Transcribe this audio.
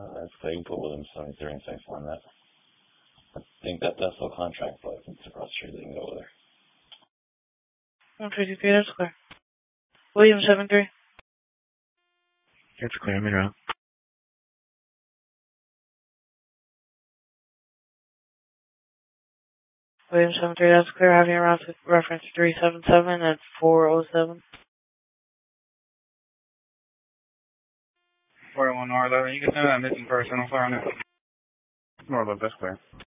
That's clear. You can put Williams 73 and 6 on that. I think that's the contract, but it's across the street. They can go over there. 153, that's clear. Williams 73. That's clear. I'm in route. Williams 73, that's clear. Having a route reference 377 at 407. 401 R11, you can send that missing person on fire now. North, that's clear.